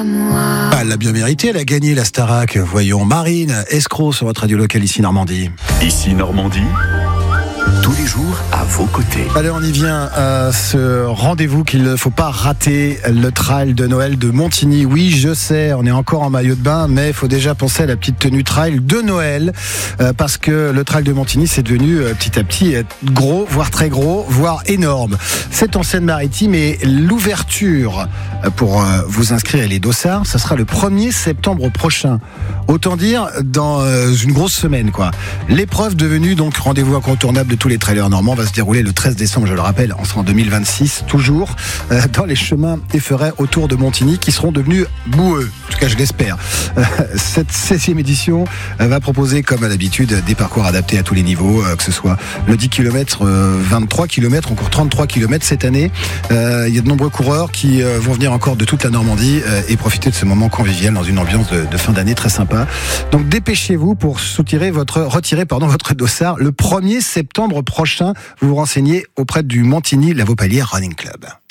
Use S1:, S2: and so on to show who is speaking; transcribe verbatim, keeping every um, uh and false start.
S1: moi.
S2: Elle l'a bien mérité, elle a gagné la Starac. Voyons, Marine, escroc sur votre radio locale ici Normandie.
S3: Ici Normandie, tous les jours à vos côtés.
S2: Allez, on y vient à ce rendez-vous qu'il ne faut pas rater, le trail de Noël de Montigny. Oui, je sais, on est encore en maillot de bain, mais il faut déjà penser à la petite tenue trail de Noël, euh, parce que le trail de Montigny, c'est devenu euh, petit à petit euh, gros, voire très gros, voire énorme. C'est en Seine-Maritime et l'ouverture euh, pour euh, vous inscrire et les dossards, ça sera le premier septembre prochain. Autant dire, dans euh, une grosse semaine, quoi. L'épreuve devenue donc rendez-vous incontournable de tous les trailers normands va se dérouler le treize décembre, je le rappelle, on sera en deux mille vingt-six, toujours, euh, dans les chemins et forêts autour de Montigny qui seront devenus boueux. En tout cas, je l'espère. Euh, cette seizième édition euh, va proposer, comme à l'habitude, des parcours adaptés à tous les niveaux, euh, que ce soit le dix kilomètres, euh, vingt-trois kilomètres, encore trente-trois kilomètres cette année. Euh, il y a de nombreux coureurs qui euh, vont venir encore de toute la Normandie euh, et profiter de ce moment convivial dans une ambiance de, de fin d'année très sympa. Donc dépêchez-vous pour soutirer votre, retirer pardon, votre dossard le premier septembre prochain. Vous vous renseignez auprès du Montigny Lavopalière Running Club.